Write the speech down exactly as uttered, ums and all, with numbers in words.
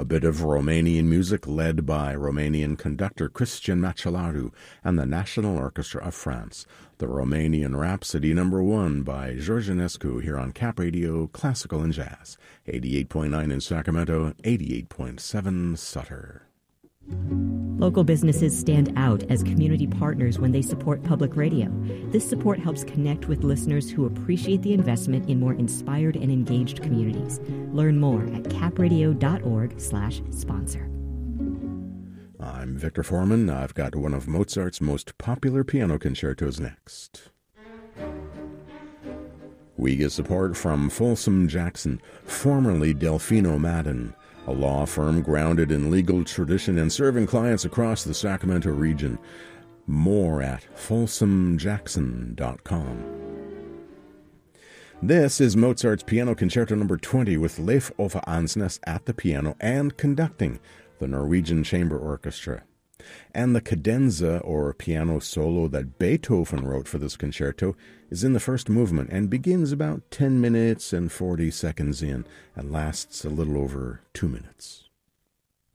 A bit of Romanian music led by Romanian conductor Cristian Macelaru and the National Orchestra of France. The Romanian Rhapsody number one by George Enescu here on Cap Radio Classical and Jazz. eighty-eight point nine in Sacramento, eighty-eight point seven Sutter. Local businesses stand out as community partners when they support public radio. This support helps connect with listeners who appreciate the investment in more inspired and engaged communities. Learn more at capradio.org slash sponsor. I'm Victor Foreman. I've got one of Mozart's most popular piano concertos next. We get support from Folsom Jackson, formerly Delfino Madden, a law firm grounded in legal tradition and serving clients across the Sacramento region. More at folsom jackson dot com. This is Mozart's Piano Concerto number twenty with Leif Ove Ansnes at the piano and conducting the Norwegian Chamber Orchestra. And the cadenza, or piano solo, that Beethoven wrote for this concerto is in the first movement and begins about ten minutes and forty seconds in and lasts a little over two minutes.